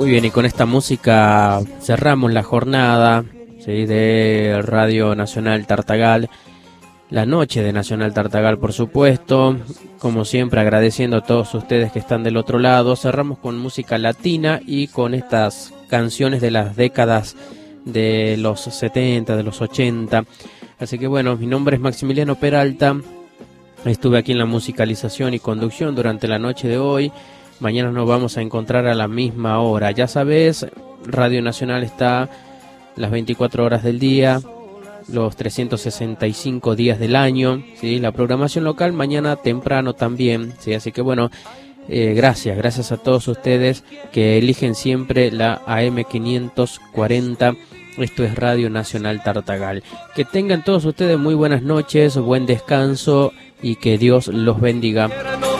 Muy bien, y con esta música cerramos la jornada, ¿sí?, de Radio Nacional Tartagal, la noche de Nacional Tartagal, por supuesto. Como siempre, agradeciendo a todos ustedes que están del otro lado. Cerramos con música latina y con estas canciones de las décadas de los 70, de los 80. Así que bueno, mi nombre es Maximiliano Peralta. Estuve aquí en la musicalización y conducción durante la noche de hoy. Mañana nos vamos a encontrar a la misma hora. Ya sabes, Radio Nacional está las 24 horas del día, los 365 días del año, ¿sí? La programación local mañana temprano también, ¿sí? Así que bueno, gracias a todos ustedes que eligen siempre la AM540. Esto es Radio Nacional Tartagal. Que tengan todos ustedes muy buenas noches, buen descanso y que Dios los bendiga.